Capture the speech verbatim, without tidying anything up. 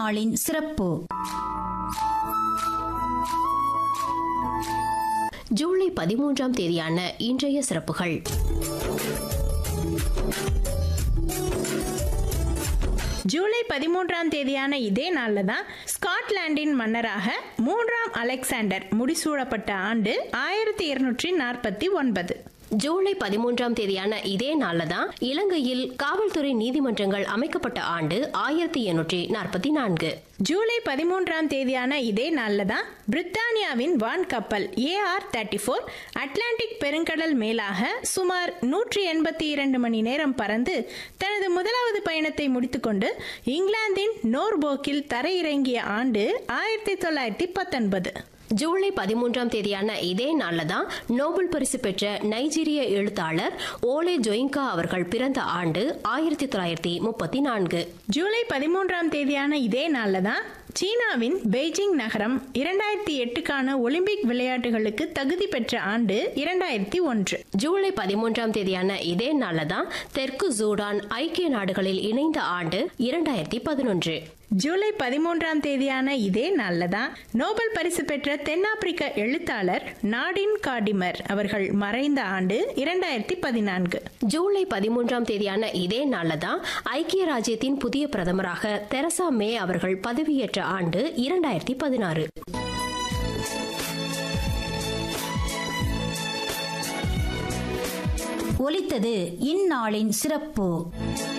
இந்நாளின் சிறப்பு. ஜூலை பதிமூன்றாம் தேதியான இன்றைய சிறப்புகள். ஜூலை பதிமூன்றாம் தேதியான இதே நாள்ல தான் ஸ்காட்லாந்தின் மன்னராக மூன்றாம் அலெக்சாண்டர் முடிசூடப்பட்ட ஆண்டு ஆயிரத்தி இருநூற்றி நாற்பத்தி ஒன்பது. ஜூலை பதிமூன்றாம் தேதியான இதே நாள்ல தான் இலங்கையில் காவல்துறை நீதிமன்றங்கள் அமைக்கப்பட்ட ஆண்டு ஆயிரத்தி எண்ணூற்றி நாற்பத்தி நான்கு. ஜூலை பதிமூன்றாம் தேதியான இதே நாள்ல தான் பிரித்தானியாவின் வான் கப்பல் A R thirty bore Atlantic பெருங்கடல் மேலாக சுமார் நூற்றி எண்பத்தி இரண்டு மணி நேரம் பறந்து தனது முதலாவது பயணத்தை முடித்துக்கொண்டு இங்கிலாந்தின் நோர்போக்கில் தரையிறங்கிய ஆண்டு ஆயிரத்தி தொள்ளாயிரத்தி பத்தொன்பது. ஜூலை பதிமூன்றாம் தேதியான இதே நாள்ல தான் நோபல் பரிசு பெற்ற நைஜீரிய எழுத்தாளர் ஓலே ஜோயிங்கா அவர்கள் பிறந்த ஆண்டு ஆயிரத்தி தொள்ளாயிரத்தி முப்பத்தி நான்கு. ஜூலை பதிமூன்றாம் தேதியான இதே நாள்ல தான் சீனாவின் பெய்ஜிங் நகரம் இரண்டாயிரத்தி எட்டுக்கான ஒலிம்பிக் விளையாட்டுகளுக்கு தகுதி பெற்ற ஆண்டு இரண்டாயிரத்தி ஒன்று. ஜூலை பதிமூன்றாம் தேதியான இதே நாள்ல தான் தெற்கு சூடான் ஐக்கிய நாடுகளில் இணைந்த ஆண்டு இரண்டாயிரத்தி பதினொன்று. ஜூலை பதிமூன்றாம் தேதியான இதே நாள்ல தான் நோபல் பரிசு பெற்ற தென்னாப்பிரிக்க எழுத்தாளர் நாடின் காடிமர் அவர்கள் மறைந்த ஆண்டு இரண்டாயிரத்தி பதினான்கு. ஜூலை பதிமூன்றாம் தேதியான இதே நாள்ல தான் ஐக்கிய ராஜ்யத்தின் புதிய பிரதமராக தெரசா மே அவர்கள் பதவியேற்ற ஆண்டு இரண்டாயிரத்தி பதினாறு. ஒலித்தது இந்நாளின் சிறப்பு.